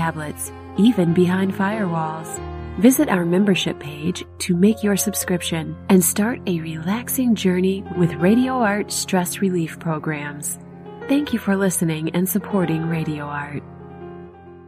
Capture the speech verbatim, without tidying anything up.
tablets, even behind firewalls. Visit our membership page to make your subscription and start a relaxing journey with RadioArt stress relief programs. Thank you for listening and supporting RadioArt.